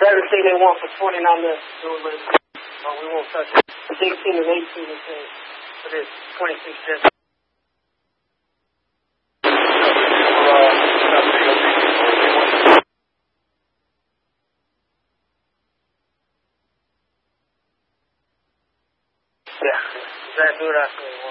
everything they want for 29 minutes. We won't touch it. 16 and 18 is for this 26 jet. Yeah, exactly what I said.